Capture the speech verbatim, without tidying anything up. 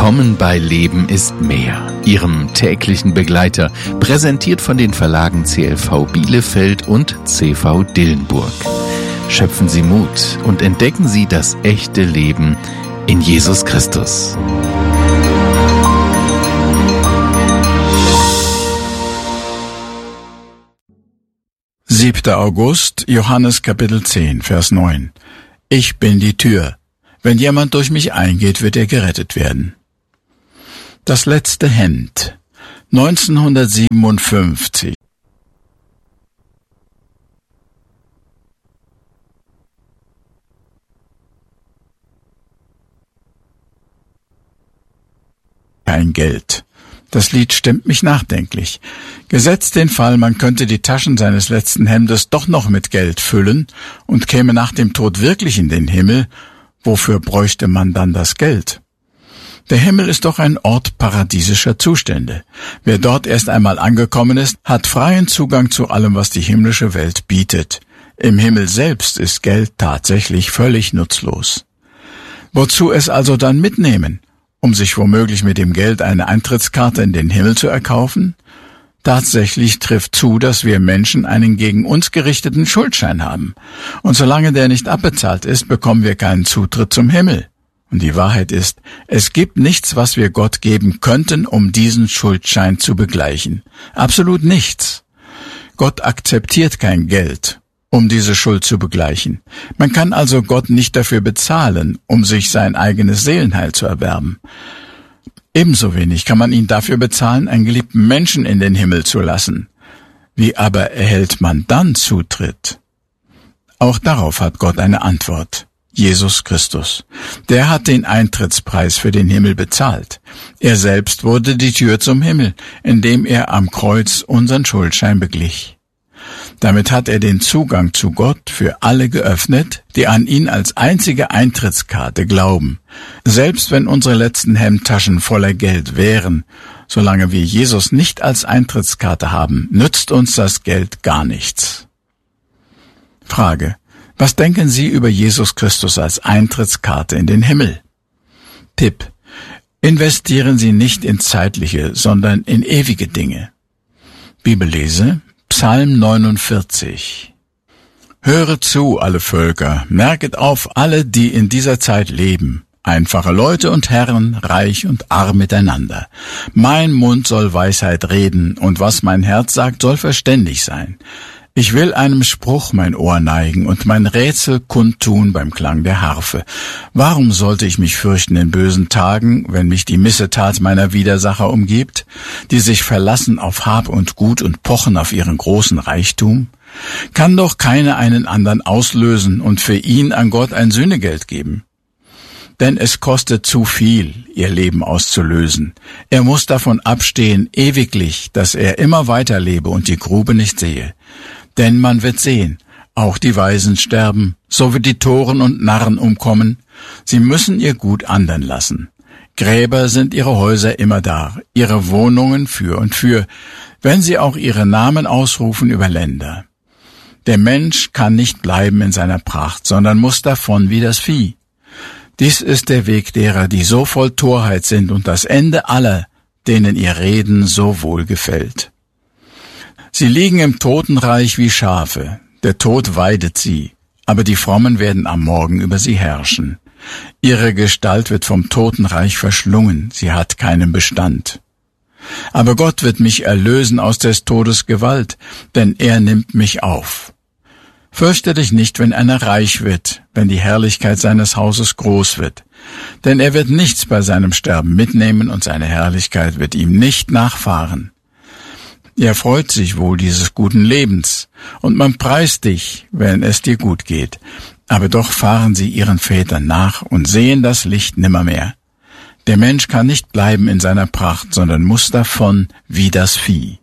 Willkommen bei Leben ist mehr, Ihrem täglichen Begleiter, präsentiert von den Verlagen C L V Bielefeld und C V Dillenburg. Schöpfen Sie Mut und entdecken Sie das echte Leben in Jesus Christus. siebter August, Johannes Kapitel zehn, Vers neun. Ich bin die Tür. Wenn jemand durch mich eingeht, wird er gerettet werden. Das letzte Hemd. neunzehnhundertsiebenundfünfzig. Kein Geld. Das Lied stimmt mich nachdenklich. Gesetzt den Fall, man könnte die Taschen seines letzten Hemdes doch noch mit Geld füllen und käme nach dem Tod wirklich in den Himmel, wofür bräuchte man dann das Geld? Der Himmel ist doch ein Ort paradiesischer Zustände. Wer dort erst einmal angekommen ist, hat freien Zugang zu allem, was die himmlische Welt bietet. Im Himmel selbst ist Geld tatsächlich völlig nutzlos. Wozu es also dann mitnehmen? Um sich womöglich mit dem Geld eine Eintrittskarte in den Himmel zu erkaufen? Tatsächlich trifft zu, dass wir Menschen einen gegen uns gerichteten Schuldschein haben. Und solange der nicht abbezahlt ist, bekommen wir keinen Zutritt zum Himmel. Und die Wahrheit ist, es gibt nichts, was wir Gott geben könnten, um diesen Schuldschein zu begleichen. Absolut nichts. Gott akzeptiert kein Geld, um diese Schuld zu begleichen. Man kann also Gott nicht dafür bezahlen, um sich sein eigenes Seelenheil zu erwerben. Ebenso wenig kann man ihn dafür bezahlen, einen geliebten Menschen in den Himmel zu lassen. Wie aber erhält man dann Zutritt? Auch darauf hat Gott eine Antwort. Jesus Christus. Der hat den Eintrittspreis für den Himmel bezahlt. Er selbst wurde die Tür zum Himmel, indem er am Kreuz unseren Schuldschein beglich. Damit hat er den Zugang zu Gott für alle geöffnet, die an ihn als einzige Eintrittskarte glauben. Selbst wenn unsere letzten Hemdtaschen voller Geld wären, solange wir Jesus nicht als Eintrittskarte haben, nützt uns das Geld gar nichts. Frage: Was denken Sie über Jesus Christus als Eintrittskarte in den Himmel? Tipp: Investieren Sie nicht in zeitliche, sondern in ewige Dinge. Bibellese: Psalm neunundvierzig. Höret zu, alle Völker, merket auf, alle, die in dieser Zeit leben, einfache Leute und Herren, reich und arm miteinander. Mein Mund soll Weisheit reden, und was mein Herz sagt, soll verständig sein. Ich will einem Spruch mein Ohr neigen und mein Rätsel kundtun beim Klang der Harfe. Warum sollte ich mich fürchten in bösen Tagen, wenn mich die Missetat meiner Widersacher umgibt, die sich verlassen auf Hab und Gut und pochen auf ihren großen Reichtum? Kann doch keiner einen anderen auslösen und für ihn an Gott ein Sühnegeld geben? Denn es kostet zu viel, ihr Leben auszulösen. Er muss davon abstehen, ewiglich, dass er immer weiterlebe und die Grube nicht sehe. Denn man wird sehen, auch die Weisen sterben, so wie die Toren und Narren umkommen. Sie müssen ihr Gut andern lassen. Gräber sind ihre Häuser immer da, ihre Wohnungen für und für, wenn sie auch ihre Namen ausrufen über Länder. Der Mensch kann nicht bleiben in seiner Pracht, sondern muss davon wie das Vieh. Dies ist der Weg derer, die so voll Torheit sind, und das Ende aller, denen ihr Reden so wohl gefällt. Sie liegen im Totenreich wie Schafe, der Tod weidet sie, aber die Frommen werden am Morgen über sie herrschen. Ihre Gestalt wird vom Totenreich verschlungen, sie hat keinen Bestand. Aber Gott wird mich erlösen aus des Todes Gewalt, denn er nimmt mich auf. Fürchte dich nicht, wenn einer reich wird, wenn die Herrlichkeit seines Hauses groß wird, denn er wird nichts bei seinem Sterben mitnehmen und seine Herrlichkeit wird ihm nicht nachfahren. Er freut sich wohl dieses guten Lebens, und man preist dich, wenn es dir gut geht. Aber doch fahren sie ihren Vätern nach und sehen das Licht nimmermehr. Der Mensch kann nicht bleiben in seiner Pracht, sondern muss davon wie das Vieh.